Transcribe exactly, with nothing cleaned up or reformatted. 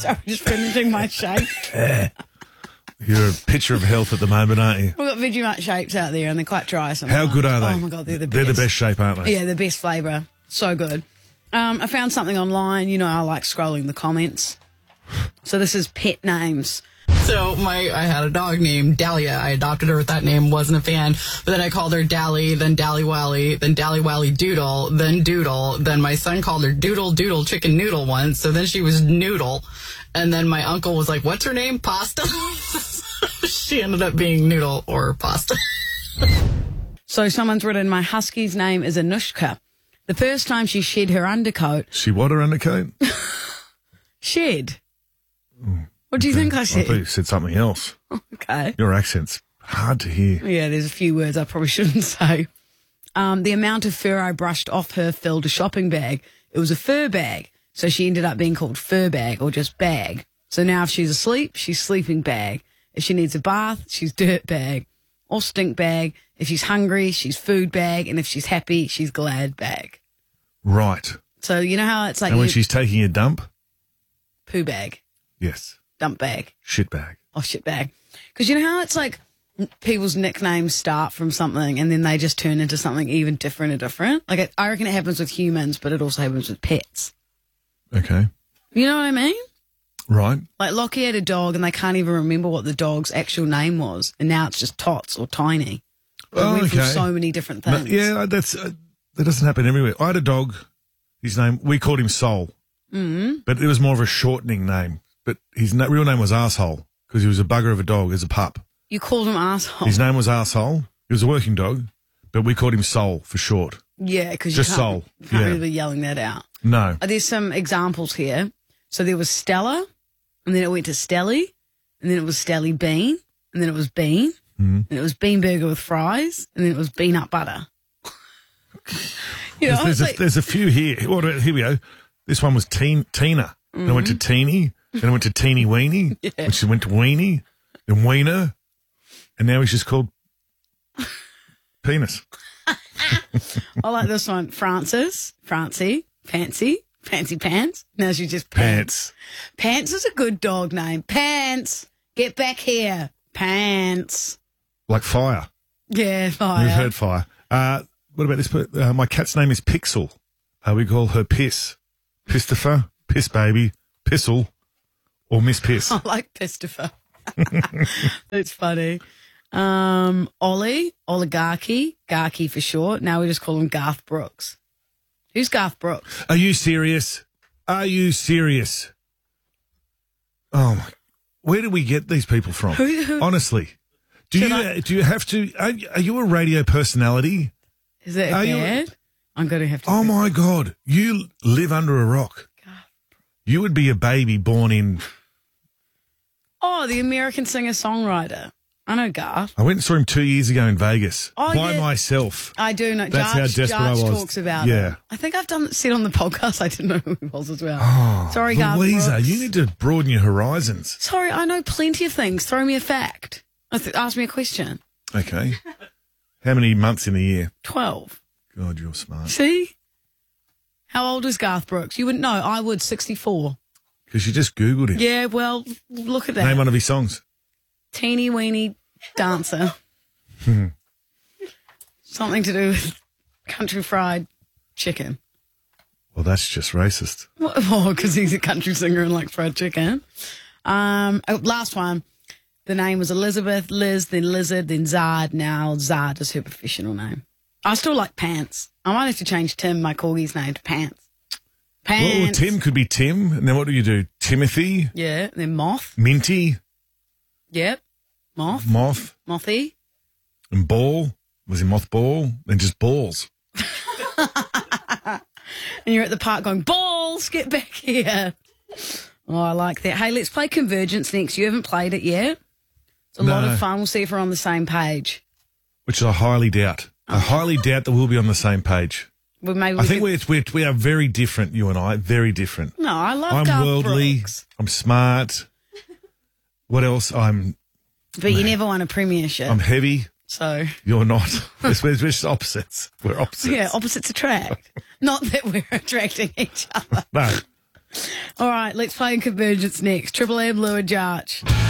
Sorry, just finishing my shape. You're a picture of health at the moment, aren't you? We've got Vegemite shapes out there and they're quite dry sometimes. How good are they? Oh, my God, they're the best. They're the best shape, aren't they? Yeah, the best flavour. So good. Um, I found something online. You know, I like scrolling the comments. So this is pet names. So my, I had a dog named Dahlia. I adopted her with that name, wasn't a fan. But then I called her Dally, then Dally Wally, then Dally Wally Doodle, then Doodle. Then my son called her Doodle Doodle Chicken Noodle once. So then she was Noodle. And then my uncle was like, what's her name? Pasta? She ended up being Noodle or Pasta. So someone's written, my husky's name is Anushka. The first time she shed her undercoat. She what her undercoat? Shed. What do you think I I said? thought you said something else. Okay. Your accent's hard to hear. Yeah, there's a few words I probably shouldn't say. Um, the amount of fur I brushed off her filled a shopping bag. It was a fur bag, so she ended up being called fur bag or just bag. So now if she's asleep, she's sleeping bag. If she needs a bath, she's dirt bag or stink bag. If she's hungry, she's food bag. And if she's happy, she's glad bag. Right. So you know how it's like And when you- she's taking a dump? poo bag, Yes. dump bag. Shit bag. Oh, shit bag. Because you know how it's like people's nicknames start from something and then they just turn into something even different or different? Like, it, I reckon it happens with humans, but it also happens with pets. Okay. You know what I mean? Right. Like, Lockie had a dog and they can't even remember what the dog's actual name was. And now it's just Tots or Tiny. It Oh, went from okay. so many different No, things. yeah, that's uh, that doesn't happen everywhere. I had a dog. His name, we called him Soul. Mm-hmm. But it was more of a shortening name. But his na- real name was Arsehole because he was a bugger of a dog as a pup. You called him asshole. His name was Arsehole. He was a working dog, but we called him Soul for short. Yeah, because you Just can't, Soul. you can't Yeah. really be yelling that out. No. Uh, There's some examples here. So there was Stella, and then it went to Stelly, and then it was Stelly Bean, and then it was Bean, Mm-hmm. and it was Bean Burger with fries, and then it was Peanut Butter. You know, there's, it's a, like, there's a few here. What about- Here we go. This one was teen, Tina. Then I went to Teeny. Then I went to Teeny Weenie. Yeah. Which went to Weenie. Then Wiener. And now he's just called Penis. I like this one. Francis, Francie, Fancy, Fancy Pants. Now she's just Pants. Pants. Pants is a good dog name. Pants, get back here. Pants. Like fire. Yeah, fire. We've heard fire. Uh, what about this? Uh, my cat's name is Pixel. Uh, we call her Piss. Pistifer, Piss Baby, Pissel, or Miss Piss. I like Pistifer. That's funny. Um, Ollie, Oligarchy, Garky for short. Now we just call him Garth Brooks. Who's Garth Brooks? Are you serious? Are you serious? Oh my! Where do we get these people from? Who- who- Honestly, do Should you I- do you have to? Are, are you a radio personality? Is that Are you- bad? I'm going to have to. Oh my God! You live under a rock. You would be a baby born in. Oh, the American singer-songwriter. I know Garth. I went and saw him two years ago in Vegas Oh, by yeah. myself. I do know. That's how Jarge, desperate I Jarge was. talks about Yeah. it. I think I've done said on the podcast. I didn't know who he was as well. Oh, Sorry, Garth Louisa, Brooks. you need to broaden your horizons. Sorry, I know plenty of things. Throw me a fact. Th- ask me a question. Okay. How many months in a year? Twelve. God, you're smart. See? How old is Garth Brooks? You wouldn't know. I would. Sixty-four. Because you just Googled him. Yeah. Well, look at that. Name one of his songs. Teeny weeny dancer. Something to do with country fried chicken. Well, that's just racist. What? Oh, because he's a country singer and likes fried chicken. Um, oh, last one. The name was Elizabeth, Liz, then Lizard, then Zard. Now Zard is her professional name. I still like Pants. I might have to change Tim, my corgi's name, to Pants. Pants. Well, Tim could be Tim. And then what do you do? Timothy? Yeah. Then Moth. Minty? Yep. Moth. Moth? Mothy. And Ball? Was he Mothball? Then just Balls. And you're at the park going, balls, get back here. Oh, I like that. Hey, let's play Convergence next. You haven't played it yet. It's a lot No. of fun. We'll see if we're on the same page. Which I highly doubt. I highly doubt that we'll be on the same page. Well, maybe we I think could- we're, we're, we are very different, you and I. Very different. No, I love I'm Garth worldly. Brooks. I'm smart. What else? I'm But you never won a premiership. I'm heavy. so, You're not. We're, we're just opposites. We're opposites. yeah, opposites attract. Not that we're attracting each other. No. All right, let's play in Convergence next. Triple M, Lou and Jarch.